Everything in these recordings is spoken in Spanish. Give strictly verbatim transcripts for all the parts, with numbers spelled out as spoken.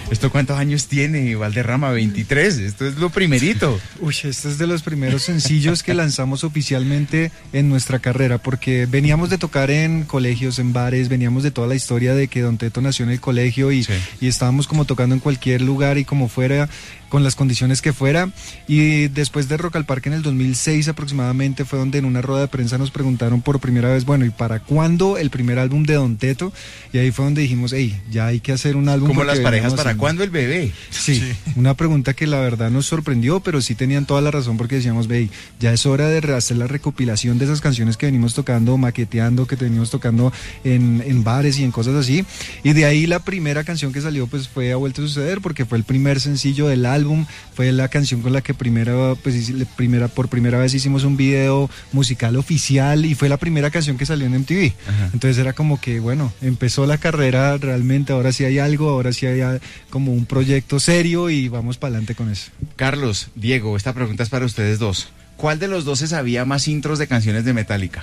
¿Esto cuántos años tiene, Valderrama? veintitrés, esto es lo primerito. Uy, este es de los primeros sencillos que lanzamos oficialmente en nuestra carrera, porque veníamos de tocar en colegios, en bares, veníamos de toda la historia de que Don Teto nació en el colegio y, sí. y estábamos como tocando en cualquier lugar y como fuera, con las condiciones que fuera, y después de Rock al Parque en el dos mil seis aproximadamente fue donde en una rueda de prensa nos preguntaron por primera vez, bueno, ¿y para cuándo el primer álbum de Don Teto? Y ahí fue donde dijimos, hey, ya hay que hacer un álbum. Como las parejas, ¿para haciendo... cuándo el bebé? Sí, sí, una pregunta que la verdad nos sorprendió, pero sí tenían toda la razón porque decíamos, hey, ya es hora de hacer la recopilación de esas canciones que venimos tocando, maqueteando, que venimos tocando en, en bares y en cosas así, y de ahí la primera canción que salió pues fue Ha Vuelto a Suceder, porque fue el primer sencillo del álbum, fue la canción con la que primera, pues, primera, por primera vez hicimos un video musical oficial y fue la primera canción que salió en M T V. Ajá. Entonces era como que, bueno, empezó la carrera realmente, ahora sí hay algo, ahora sí hay como un proyecto serio y vamos para adelante con eso. Carlos, Diego, esta pregunta es para ustedes dos. ¿Cuál de los dos se sabía más intros de canciones de Metallica?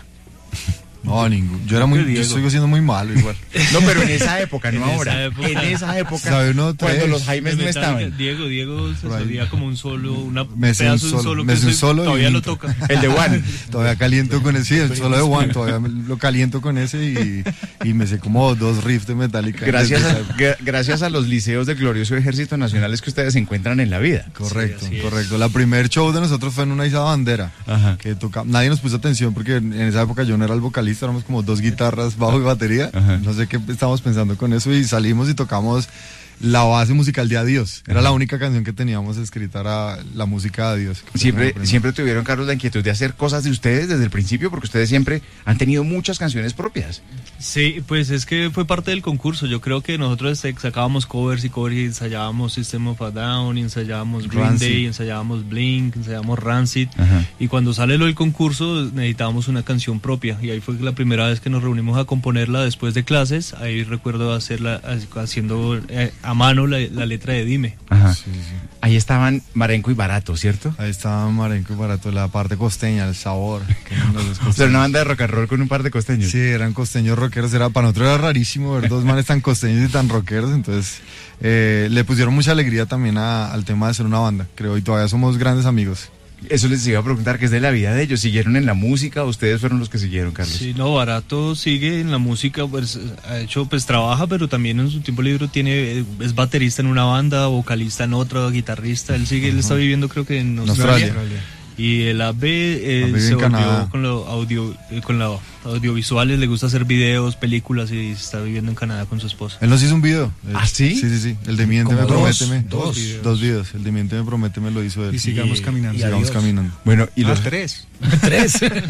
No, ninguno. Yo era muy, yo sigo siendo muy malo igual. No, pero en esa época, no en ahora. Esa época, en esa época, ¿sabe uno, cuando los Jaimes no estaban. Diego, Diego se sabía como un solo, una me pedazo de un solo, me que un solo todavía lo intro. toca. El de One. Todavía caliento con ese, sí, el solo de One, todavía lo caliento con ese y, y me sé como dos riffs de Metallica. Gracias a, gracias a los liceos del glorioso Ejército Nacional es que ustedes se encuentran en la vida. Correcto, sí, correcto. La primer show de nosotros fue en una Isla Bandera. Ajá. Que toca, nadie nos puso atención porque en esa época yo no era el vocalista, éramos como dos guitarras, bajo y batería. Ajá. No sé qué estábamos pensando con eso y salimos y tocamos la base musical de Adiós. Era la única canción que teníamos escrita, era la música de Adiós. Siempre, siempre tuvieron, Carlos, la inquietud de hacer cosas de ustedes desde el principio, porque ustedes siempre han tenido muchas canciones propias. Sí, pues es que fue parte del concurso. Yo creo que nosotros sacábamos covers y covers y ensayábamos System of a Down, ensayábamos Green Rancid. Day, ensayábamos Blink, ensayábamos Rancid. Ajá. Y cuando sale lo del concurso necesitábamos una canción propia y ahí fue la primera vez que nos reunimos a componerla después de clases. Ahí recuerdo hacerla haciendo eh, a mano la, la letra de Dime. Ajá. Sí, sí. Ahí estaban Marenco y Barato, ¿cierto? Ahí estaban Marenco y Barato, la parte costeña, el sabor. Pero una banda de rock and roll con un par de costeños. Sí, eran costeños rockeros, era, para nosotros era rarísimo ver dos manes tan costeños y tan rockeros, entonces eh, le pusieron mucha alegría también a, al tema de ser una banda, creo, y todavía somos grandes amigos. Eso les iba a preguntar, ¿qué es de la vida de ellos? ¿Siguieron en la música o ustedes fueron los que siguieron, Carlos? Sí, no, Barato sigue en la música, pues ha hecho, pues trabaja, pero también en su tiempo libre tiene, es baterista en una banda, vocalista en otra, guitarrista, él sigue, uh-huh. él está viviendo creo que en Australia. Australia. Y el A B eh, se volvió con lo audio, eh, con los audiovisuales, le gusta hacer videos, películas y está viviendo en Canadá con su esposa. Él nos hizo un video. ¿Ah, sí? Sí, sí, sí. El de Miénteme, dos, Prométeme. Dos, dos videos. Dos videos. El de Miénteme, Prométeme lo hizo él. Y sigamos y, caminando. Y sigamos caminando. Bueno, y los ah, tres. Tres.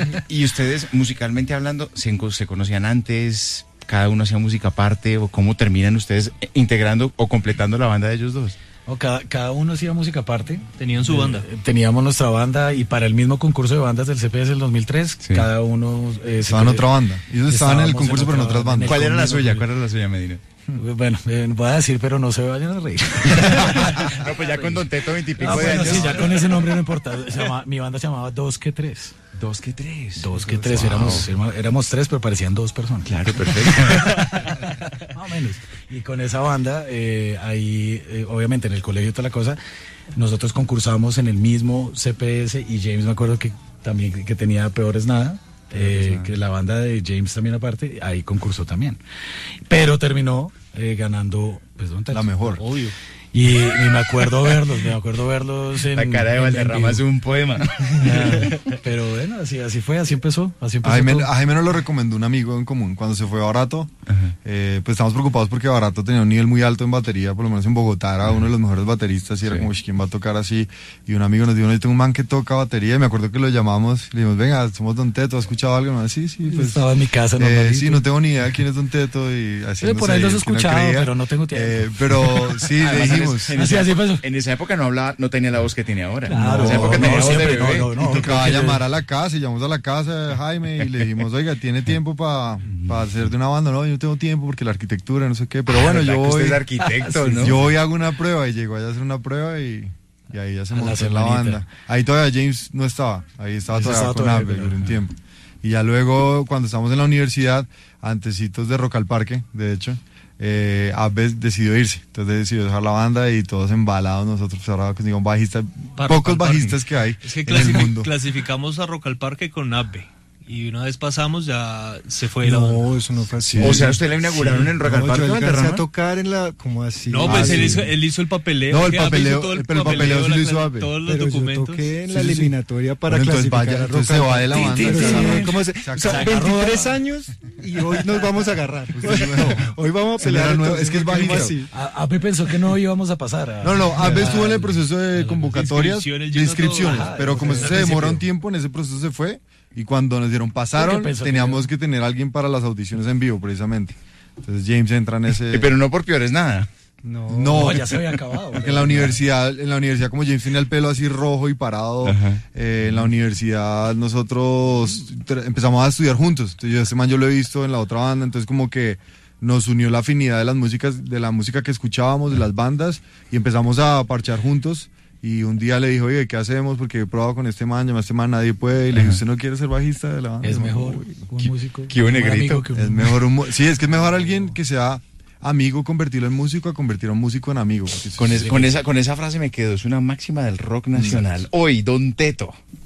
Y ustedes, musicalmente hablando, ¿se, se conocían antes? ¿Cada uno hacía música aparte? ¿O cómo terminan ustedes integrando o completando la banda de ellos dos? No, cada, cada uno hacía música aparte. Tenían su banda. Eh, teníamos nuestra banda y para el mismo concurso de bandas del C P S del dos mil tres, sí. cada uno... Eh, estaba en otra banda. Ellos estaban en el concurso, en pero en otras bandas. ¿Cuál era la suya? ¿Cuál era la suya, Medina? Bueno, eh, voy a decir, pero no se vayan a reír. No, pues ya con Don Teto veintipico ah, de bueno, años. Sí, ya con ese nombre no importa. Se llama, mi banda se llamaba Dos que Tres. Dos que tres. Dos que tres, wow. éramos, éramos tres, pero parecían dos personas. Claro, perfecto. Más o menos. Y con esa banda, eh, ahí, eh, obviamente en el colegio y toda la cosa, nosotros concursamos en el mismo C P S y James me acuerdo que también que tenía Peores Nada. Eh, que la banda de James también aparte, ahí concursó también. Pero terminó eh, ganando pues, la mejor. Obvio. Y, y me acuerdo verlos, me acuerdo verlos en... La cara de Valderrama es un poema. Ya, pero bueno, así, así fue, así empezó. Así empezó a, Jaime, a Jaime nos lo recomendó un amigo en común. Cuando se fue a Barato, eh, pues estamos preocupados porque Barato tenía un nivel muy alto en batería, por lo menos en Bogotá era uh-huh. uno de los mejores bateristas y era sí. como, ¿quién va a tocar así? Y un amigo nos dijo, no, yo tengo un man que toca batería y me acuerdo que lo llamamos, le dijimos, venga, somos Don Teto, ¿has escuchado algo? No, sí, sí, pues... Estaba en mi casa, eh, sí, no tengo ni idea quién es Don Teto y así. Por ahí los he escuchado, no pero no tengo tiempo. Eh, pero sí, le dijimos... En, así, así pasó. En esa época no hablaba, no tenía la voz que tiene ahora. Claro, en esa época no, tenía no, voz de bebé. No, no, no, y tocaba llamar a la casa y llamamos a la casa de Jaime y le dijimos, oiga, ¿tiene tiempo para pa hacer de una banda? No, yo no tengo tiempo porque la arquitectura, no sé qué, pero bueno, yo voy... Usted es arquitecto, ¿no? Yo voy a hacer una prueba y llegó allá a hacer una prueba y... Y ahí ya se montó la banda. Ahí todavía James no estaba, ahí estaba todavía estaba con Albert por un tiempo. Y ya luego, cuando estábamos en la universidad, antecitos de Rock al Parque, de hecho, eh, Abbes decidió irse, entonces decidió dejar la banda y todos embalados nosotros, ahora que digo, bajista, Par- pocos par- bajistas que hay Es que en el clasifi- mundo. clasificamos a Rock al Parque con Abbe. Y una vez pasamos ya se fue la No, banda. eso no fue así. O sea, usted la inauguraron en Rock al No, Parque, yo alcancé Valderrama. a tocar en la, como así. No, pues Ah, él, sí. hizo, él hizo el papeleo. No, el que Abbe papeleo- hizo todo pero el papeleo sí la lo hizo cla- Abbe. todos los Pero yo documentos. toqué en Sí, la sí, sí. eliminatoria para Bueno, entonces clasificar vaya, a entonces Rock se al va de la Parque. banda. Pero Se sí, agarró. ¿cómo se- Se o sea, agarró. veintitrés años y hoy nos vamos a agarrar. Hoy vamos a Se le pelear. da nuevo- entonces, es que es ¿por qué no bajito. así? A- Abe pensó que no íbamos a pasar. a- No, no, Abbes a- estuvo en el proceso de a- convocatorias, inscripciones, de llenó inscripciones, todo. Ajá, pero como desde eso el se demora principio. un tiempo, en ese proceso se fue, y cuando nos dieron pasaron, Porque pensó que teníamos yo- que tener a alguien para las audiciones en vivo, precisamente. Entonces James entra en ese... Eh, Pero no por peores nada. No. No, No, ya se había acabado. porque en la universidad, en la universidad como James tenía el pelo así rojo y parado, Ajá. eh, en la universidad nosotros tra- empezamos a estudiar juntos. Entonces yo este man yo lo he visto en la otra banda, entonces como que nos unió la afinidad de las músicas, de la música que escuchábamos, de las bandas, y empezamos a parchar juntos. Y un día le dijo, oye, ¿qué hacemos? Porque he probado con este man, llama a este man, nadie puede. Y le dije, ¿usted no quiere ser bajista de la banda? Es No, mejor uy, un músico. qué buen un negrito. amigo que un- es mejor un mu- sí, es que es mejor alguien que sea amigo, convertirlo en músico, a convertir a un músico en amigo. porque eso Con, es- es- con esa, con esa frase me quedo, es una máxima del rock nacional. Hoy, Don Teto.